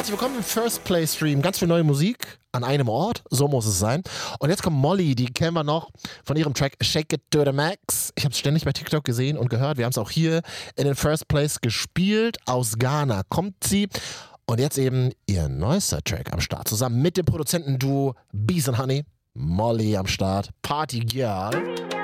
Herzlich willkommen im First Play Stream. Ganz viel neue Musik an einem Ort, so muss es sein. Und jetzt kommt Molly, die kennen wir noch von ihrem Track Shake It to the Max. Ich habe es ständig bei TikTok gesehen und gehört. Wir haben es auch hier in den First Plays gespielt. Aus Ghana kommt sie. Und jetzt eben ihr neuester Track am Start. Zusammen mit dem Produzentenduo Bees and Honey. Molly am Start. Party Girl.